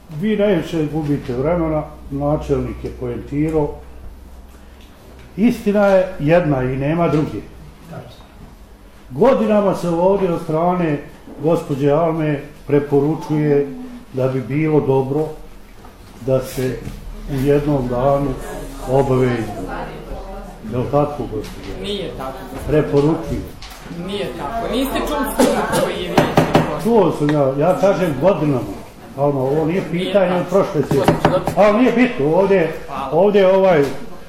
vi najviše gubite vremena, načelnik je poentirao. Istina je jedna i nema druge. Godinama se ovdje od strane gospođe Alme preporučuje da bi bilo dobro da se u jednom danu obave izbori. Je li tako, gospođe? Nije tako. Preporučuju. Nije tako. Niste čuli što koji je vidjeti. Čuo sam ja kažem godinama. Alma, ovo nije pitanje od prošle sjednice. Ali nije bitno, ovdje je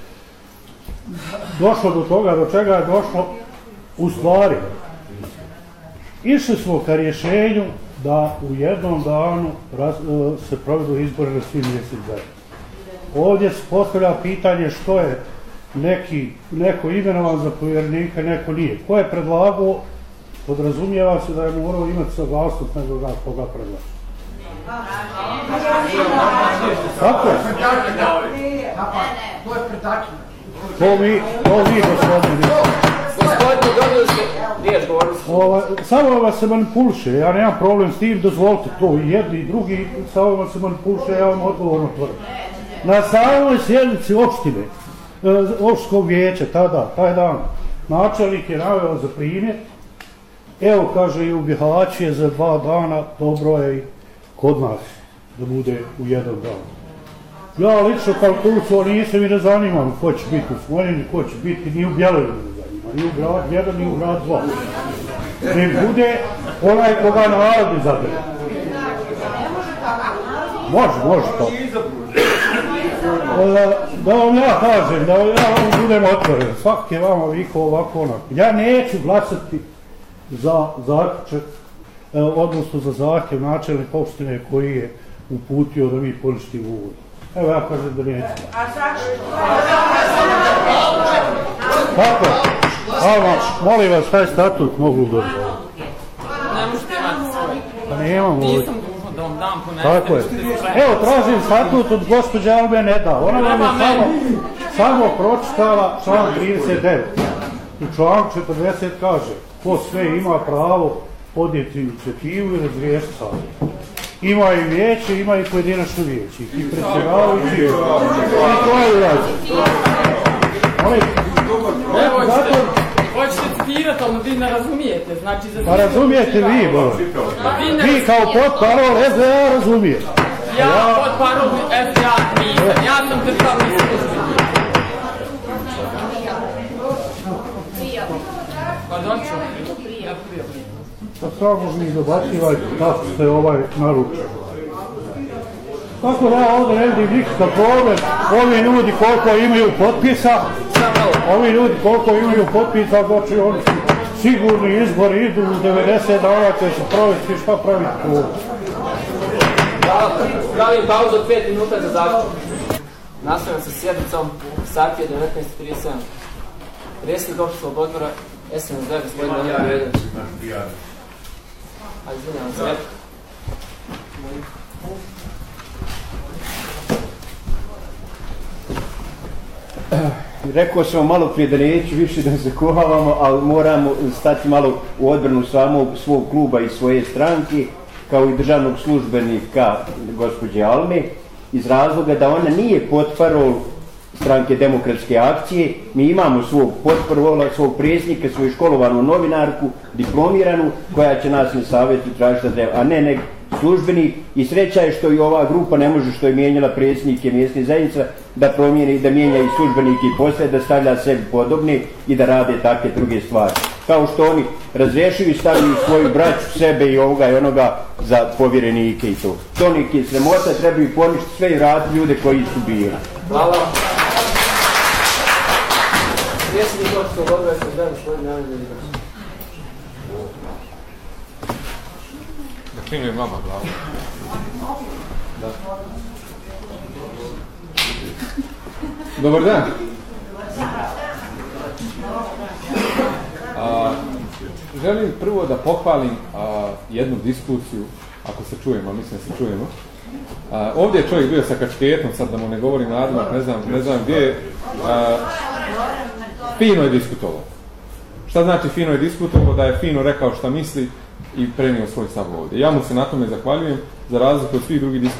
došlo do toga, do čega je došlo u stvari. Išli smo ka rješenju da u jednom danu se provedu izbori na svim mjesecima zajedno. Ovdje se postavlja pitanje što je neko imenovan za povjerenika, neko nije. Ko je predlagao, podrazumijeva se da je morao imati saglasnost nego koga predlaže. Kako je? To je predačeno. To vi gospodine. Gospodine, dobili ste riječ, govorili. Samo vas se manipuliše, ja nemam problem s tim, dozvolite to i jedni i drugi, samo vas se manipuliše, ja vam odgovorno tvrdim. Na samoj sjednici opštine, opštinskog vijeća, taj dan, načelnik je naveo za primjer, evo kaže i u Bihaći je za 2 dana, dobro je i kod nas da bude u jedan dan. Ja lično kalkulisao nisam i ne zanimam ko će biti u Smolini, ko će biti ni u Bjelovinu ne zanima, ni u grad 1, ni u grad 2. Ne bude onaj koga narod izabere. Može to. Da vam ja kažem, da ja vam budem otvoren, svaki je vama vikao ovako onako. Ja neću glasati za zaključak, odnosno za zahtjev načelnika opštine koji je uputio da mi poništimo ugovor. Evo ja kažem da neću. Kako? Alma, molim vas, taj statut mogu dobiti. Ne možete imati svoj. Pa nemam ovdje. Nisam dužno da vam dam ponesti. Tako je. Evo, tražim statut od gospođe Albe ne da. Ona vam je samo pročitala član 39. U članku 40 kaže ko sve ima pravo podnijeti inicijativu i razriješiti savjet. Ima i vijeće, ima i pojedinačno vijeće. I predsjedavajući i to je urađeno. Hoćete citirati, ali vi ne razumijete. Pa razumijete vi, bolo. Vi kao potparol SDA razumijete. Ja potparol SDA nisam. Ja sam državni službenik. Pa doću. Pa samo mi dobacivajte kako ste naručili. Tako da ja ovdje ne vidim nikakav problem. Ovi ljudi koliko imaju potpisa, znači oni su sigurni izbori, idu u 90 dana će se provesti, šta praviti ovdje. Pravim pauzu od 5 minuta za zaključak. Nastavljam sa sjednicom, sati je 19:37. Predsjednik opštinskog odbora SNSD, gospodin Daniel Vjedović. A izvinjavam se. Rekao sam malo prije da neću više da se kohavamo, ali moramo stati malo u odbranu svog kluba i svoje stranke, kao i državnog službenika gospođe Alme, iz razloga da ona nije potparol stranke Demokratske akcije. Mi imamo svog potparola, svog predsjednika, svoju školovanu novinarku, diplomiranu, koja će nas na savjetu tražiti, a ne službenik. I sreća je što i ova grupa ne može, što je mijenjala predsjednike mjesnih zajednica, da promijeni i da mijenja i službenike i poslije, da stavlja sebi podobne i da rade takve druge stvari. Kao što oni razrešuju i stavljaju svoju braću, sebe i ovoga i onoga za povjerenike i to. To neke sramota, trebaju poništiti sve i raditi ljude koji su bili. Hvala. Predsjednik opštinskog odbora SDP, gospodin Daniel Vjedović. Da klinujem vama glavu. Da. Dobar dan. Želim prvo da pohvalim jednu diskusiju, ako se čujemo, mislim da se čujemo. Ovdje je čovjek bio sa kačketom, sad da mu ne govorim nadmak, ne znam gdje je. Fino je diskutovao. Šta znači fino je diskutovao? Da je fino rekao šta misli i prenio svoj stav ovdje. Ja mu se na tome zahvaljujem, za razliku od svih drugih diskusija.